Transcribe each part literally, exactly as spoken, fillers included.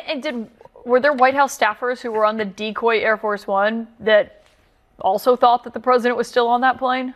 And did were there White House staffers who were on the decoy Air Force One that also thought that the president was still on that plane?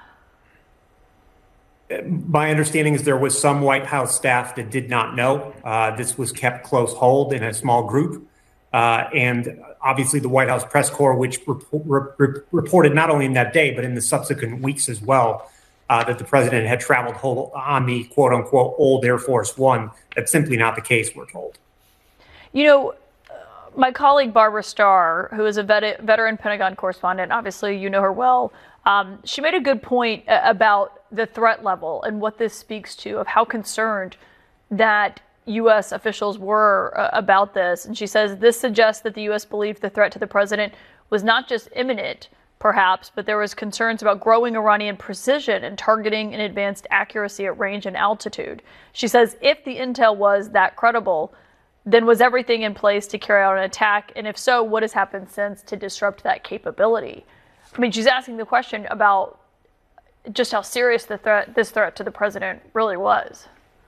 My understanding is there was some White House staff that did not know. Uh, this was kept close hold in a small group. Uh, and obviously the White House press corps, which rep- rep- reported not only in that day, but in the subsequent weeks as well, uh, that the president had traveled whole on the quote unquote old Air Force One. That's simply not the case, we're told. You know, my colleague Barbara Starr, who is a vet- veteran Pentagon correspondent, obviously you know her well, um, she made a good point about the threat level and what this speaks to of how concerned that U S officials were uh, about this. And she says this suggests that the U S believed the threat to the president was not just imminent, perhaps, but there was concerns about growing Iranian precision and targeting and advanced accuracy at range and altitude. She says if the intel was that credible, then was everything in place to carry out an attack? And if so, what has happened since to disrupt that capability? I mean, she's asking the question about just how serious the threat, this threat to the president really was.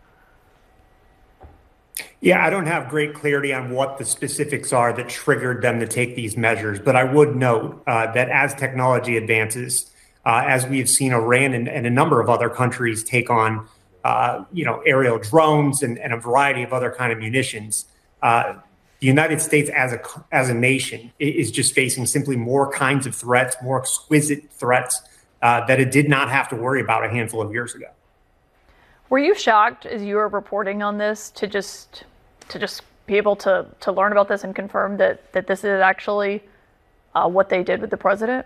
Yeah, I don't have great clarity on what the specifics are that triggered them to take these measures, but I would note uh, that as technology advances, uh, as we have seen Iran and, and a number of other countries take on, uh, you know, aerial drones and, and a variety of other kind of munitions, uh, the United States as a as a nation is just facing simply more kinds of threats, more exquisite threats uh, that it did not have to worry about a handful of years ago. Were you shocked as you were reporting on this to just to just be able to to learn about this and confirm that that this is actually uh, what they did with the president?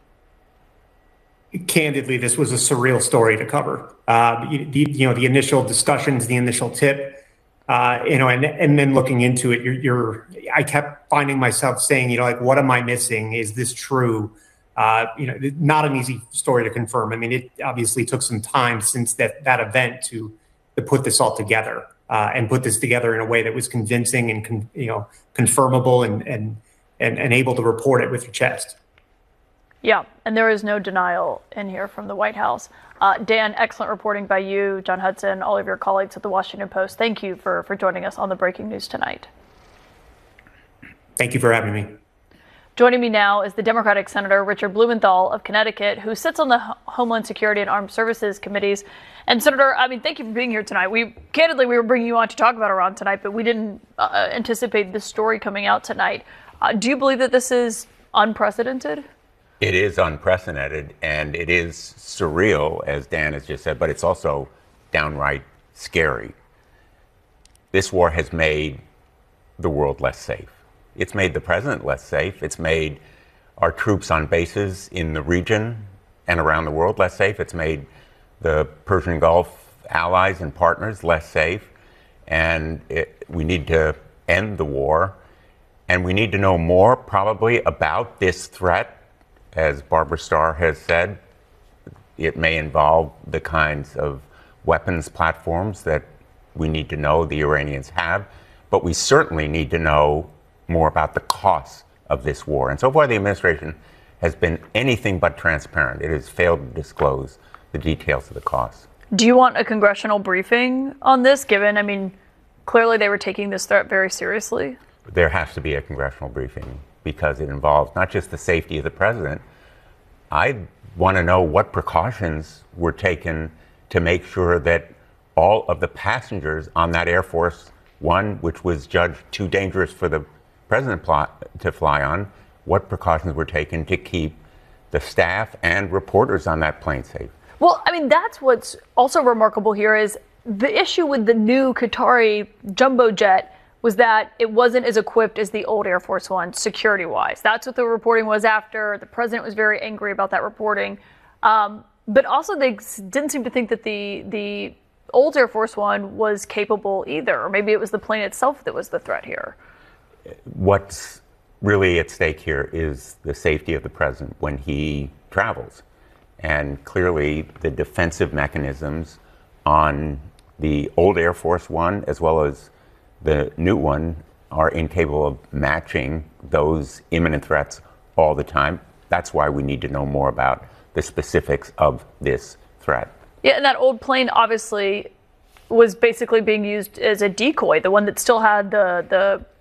Candidly, this was a surreal story to cover. Uh, the, you know, the initial discussions, the initial tip, uh, you know, and and then looking into it, you're, you're. I kept finding myself saying, you know, like, what am I missing? Is this true? Uh, you know, not an easy story to confirm. I mean, it obviously took some time since that that event to to put this all together uh, and put this together in a way that was convincing and con, you know confirmable and and and and able to report it with your chest. Yeah, and there is no denial in here from the White House. Uh, Dan, excellent reporting by you, John Hudson, all of your colleagues at the Washington Post. Thank you for for joining us on the Breaking News tonight. Thank you for having me. Joining me now is the Democratic Senator Richard Blumenthal of Connecticut, who sits on the Homeland Security and Armed Services Committees. And Senator, I mean, thank you for being here tonight. We candidly, we were bringing you on to talk about Iran tonight, but we didn't uh, anticipate this story coming out tonight. Uh, do you believe that this is unprecedented? It is unprecedented, and it is surreal, as Dan has just said, but it's also downright scary. This war has made the world less safe. It's made the president less safe. It's made our troops on bases in the region and around the world less safe. It's made the Persian Gulf allies and partners less safe. And it, we need to end the war. And we need to know more, probably, about this threat. As Barbara Starr has said, it may involve the kinds of weapons platforms that we need to know the Iranians have. But we certainly need to know more about the costs of this war. And so far, the administration has been anything but transparent. It has failed to disclose the details of the costs. Do you want a congressional briefing on this, given, I mean, clearly they were taking this threat very seriously? There has to be a congressional briefing because it involves not just the safety of the president. I want to know what precautions were taken to make sure that all of the passengers on that Air Force One, which was judged too dangerous for the president to fly on, what precautions were taken to keep the staff and reporters on that plane safe? Well, I mean, that's what's also remarkable here is the issue with the new Qatari jumbo jet was that it wasn't as equipped as the old Air Force One security-wise. That's what the reporting was after. The president was very angry about that reporting. Um, but also they didn't seem to think that the the old Air Force One was capable either. Or maybe it was the plane itself that was the threat here. What's really at stake here is the safety of the president when he travels. And clearly the defensive mechanisms on the old Air Force One, as well as the new one, are incapable of matching those imminent threats all the time. That's why we need to know more about the specifics of this threat. Yeah, and that old plane obviously was basically being used as a decoy, the one that still had the the